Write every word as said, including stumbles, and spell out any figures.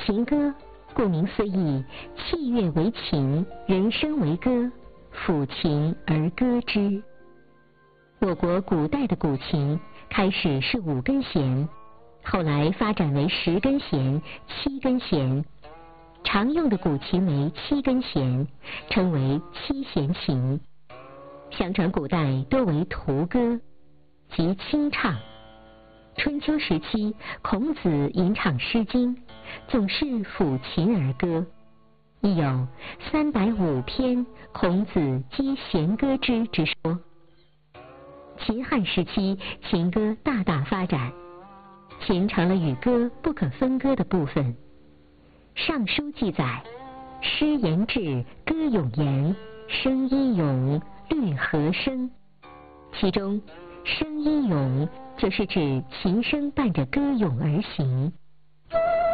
情歌顾名思义，器乐为琴，人声为歌，抚琴而歌之。我国古代的古琴开始是五根弦，后来发展为十根弦、七根弦，常用的古琴为七根弦，称为七弦琴。相传古代多为图歌，即清唱。春秋时期，孔子吟唱《诗经》，总是抚琴而歌，亦有三百五篇孔子皆弦歌之之说。秦汉时期，琴歌大大发展，琴成了与歌不可分割的部分。尚书记载：诗言志，歌咏言，声依咏，律和声。其中声依咏就是指琴声伴着歌咏而行。